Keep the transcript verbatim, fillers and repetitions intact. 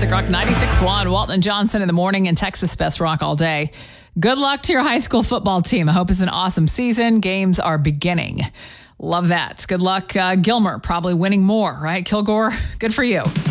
Classic Rock ninety-six point one. Walton and Johnson in the morning and Texas Best Rock all day. Good luck to your high school football team. I hope it's an awesome season. Games are beginning. Love that. Good luck, uh, Gilmer. Probably winning more, right? Kilgore, good for you.